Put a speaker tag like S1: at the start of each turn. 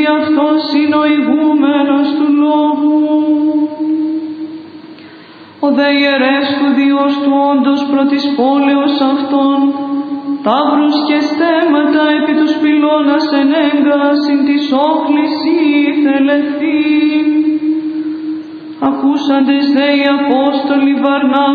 S1: αυτός είναι ο ηγούμενος του λόγου. Ο δε ιερές του Διός του όντως προ της πόλεως αυτών, ταύρους και στέματα επί τους πυλώνας ενέγγα συν της όχληση θελεθεί. Ακούσαντες δε οι Απόστολοι Βαρνάβα